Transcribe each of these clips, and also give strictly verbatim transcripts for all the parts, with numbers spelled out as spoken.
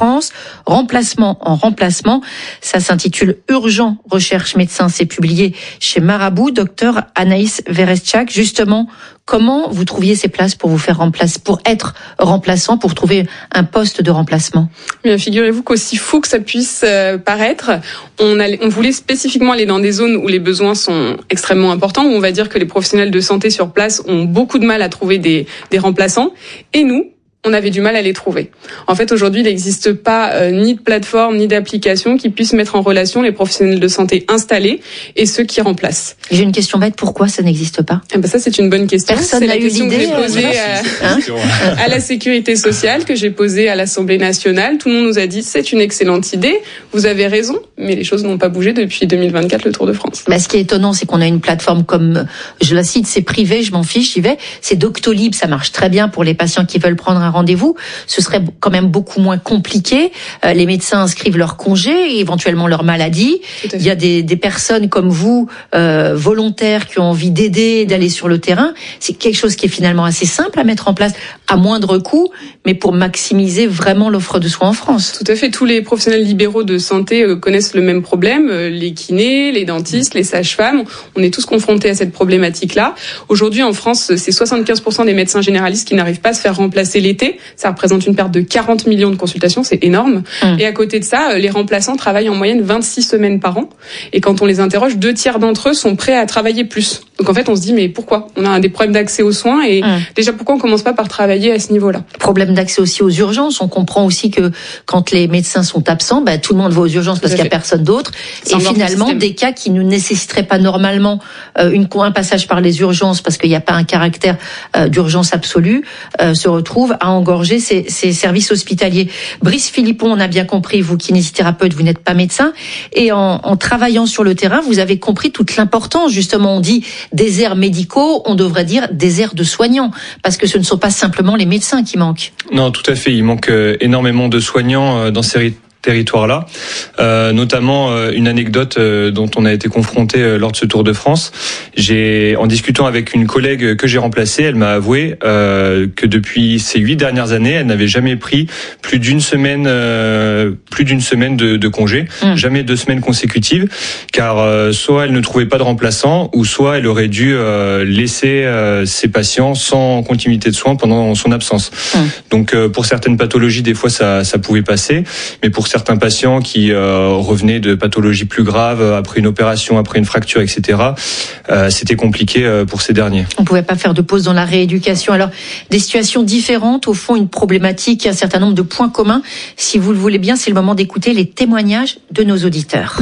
France. Remplacement en remplacement. Ça s'intitule Urgent Recherche Médecin. C'est publié chez Marabout. Docteur Anaïs Verestchak, justement, comment vous trouviez ces places pour vous faire remplacer, pour être remplaçant, pour trouver un poste de remplacement? Bien, figurez-vous qu'aussi fou que ça puisse euh, paraître, on, allait, on voulait spécifiquement aller dans des zones où les besoins sont extrêmement importants, où on va dire que les professionnels de santé sur place ont beaucoup de mal à trouver des, des remplaçants. Et nous, on avait du mal à les trouver. En fait, aujourd'hui, il n'existe pas euh, ni de plateforme, ni d'application qui puissent mettre en relation les professionnels de santé installés et ceux qui remplacent. J'ai une question bête, pourquoi ça n'existe pas? Eh ben ça, c'est une bonne question. Personne c'est n'a la eu question l'idée, que j'ai posée euh, à, hein à la Sécurité sociale, que j'ai posée à l'Assemblée nationale. Tout le monde nous a dit, c'est une excellente idée, vous avez raison, mais les choses n'ont pas bougé depuis deux mille vingt-quatre, le Tour de France. Bah, ce qui est étonnant, c'est qu'on a une plateforme comme, je la cite, c'est privé, je m'en fiche, j'y vais. C'est Doctolib, ça marche très bien pour les patients qui veulent prendre un rendez-vous. Ce serait quand même beaucoup moins compliqué. Euh, les médecins inscrivent leurs congés, éventuellement leur maladie. Il y a des, des personnes comme vous, euh, volontaires, qui ont envie d'aider, d'aller sur le terrain. C'est quelque chose qui est finalement assez simple à mettre en place, à moindre coût, mais pour maximiser vraiment l'offre de soins en France. Tout à fait. Tous les professionnels libéraux de santé euh, connaissent le même problème. Euh, les kinés, les dentistes, les sages-femmes, on est tous confrontés à cette problématique-là. Aujourd'hui, en France, c'est soixante-quinze pour cent des médecins généralistes qui n'arrivent pas à se faire remplacer l'été. Ça représente une perte de quarante millions de consultations, c'est énorme. Mmh. Et à côté de ça, les remplaçants travaillent en moyenne vingt-six semaines par an. Et quand on les interroge, deux tiers d'entre eux sont prêts à travailler plus. Donc en fait, on se dit, mais pourquoi? On a des problèmes d'accès aux soins et mmh. déjà, pourquoi on commence pas par travailler à ce niveau-là? Problème d'accès aussi aux urgences. On comprend aussi que quand les médecins sont absents, bah, tout le monde va aux urgences parce qu'il n'y a personne d'autre. Et finalement, des cas qui ne nécessiteraient pas normalement euh, une, un passage par les urgences parce qu'il n'y a pas un caractère euh, d'urgence absolue, euh, se retrouvent à engorger ces, ces services hospitaliers. Brice Philippon, on a bien compris, vous kinésithérapeute, vous n'êtes pas médecin, et en, en travaillant sur le terrain, vous avez compris toute l'importance. Justement, on dit déserts médicaux, on devrait dire déserts de soignants, parce que ce ne sont pas simplement les médecins qui manquent. Non, tout à fait. Il manque énormément de soignants dans ces territoire-là, euh, notamment euh, une anecdote euh, dont on a été confronté euh, lors de ce Tour de France. J'ai, en discutant avec une collègue que j'ai remplacée, elle m'a avoué euh, que depuis ces huit dernières années, elle n'avait jamais pris plus d'une semaine, euh, plus d'une semaine de, de congé, mmh. jamais deux semaines consécutives, car euh, soit elle ne trouvait pas de remplaçant, ou soit elle aurait dû euh, laisser euh, ses patients sans continuité de soins pendant son absence. Mmh. Donc euh, pour certaines pathologies, des fois ça, ça pouvait passer, mais pour certains patients qui euh, revenaient de pathologies plus graves après une opération, après une fracture, et cetera, euh, c'était compliqué euh, pour ces derniers. On ne pouvait pas faire de pause dans la rééducation. Alors, des situations différentes, au fond, une problématique, un certain nombre de points communs. Si vous le voulez bien, c'est le moment d'écouter les témoignages de nos auditeurs.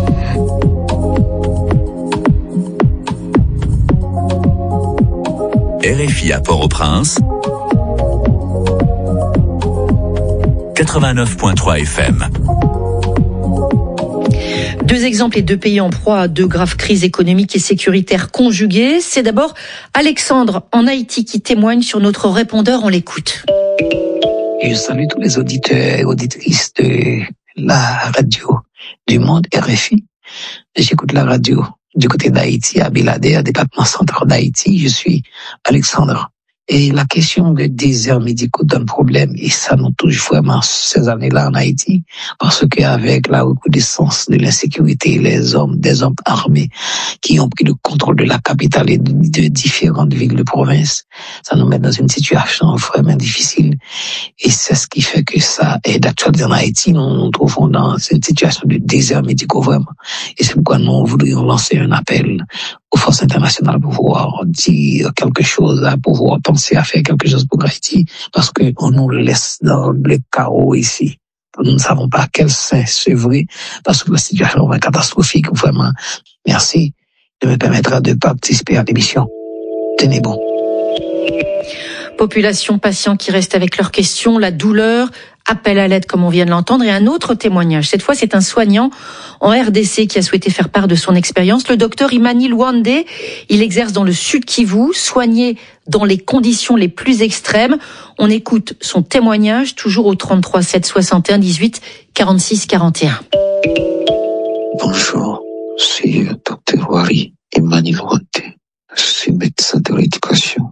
R F I à Port-au-Prince, quatre-vingt-neuf virgule trois F M. Deux exemples et deux pays en proie à deux graves crises économiques et sécuritaires conjuguées. C'est d'abord Alexandre en Haïti qui témoigne sur notre répondeur. On l'écoute. Je salue tous les auditeurs et auditrices de la radio du monde R F I. J'écoute la radio du côté d'Haïti, à Belader, département central d'Haïti. Je suis Alexandre. Et la question des déserts médicaux donne problème, et ça nous touche vraiment ces années-là en Haïti, parce qu'avec la recrudescence de l'insécurité, les hommes, des hommes armés qui ont pris le contrôle de la capitale et de, de différentes villes de province, ça nous met dans une situation vraiment difficile. Et c'est ce qui fait que ça est d'actualité en Haïti. Nous nous trouvons dans cette situation de désert médicaux vraiment. Et c'est pourquoi nous voudrions lancer un appel aux forces internationales pour pouvoir dire quelque chose, à pouvoir penser à faire quelque chose pour Haïti, parce qu'on nous laisse dans le chaos ici. Nous ne savons pas quel sein s'œuvrer, parce que la situation est catastrophique, vraiment. Merci de me permettre de participer à l'émission. Tenez bon. Population, patients qui restent avec leurs questions, la douleur, appel à l'aide comme on vient de l'entendre, et un autre témoignage. Cette fois, c'est un soignant en R D C qui a souhaité faire part de son expérience. Le docteur Imani Luande, il exerce dans le Sud Kivu, soigné dans les conditions les plus extrêmes. On écoute son témoignage, toujours au trente-trois sept soixante et un dix-huit quarante-six quarante et un. Bonjour, c'est le docteur Wari Imani Luande. Je suis médecin de rééducation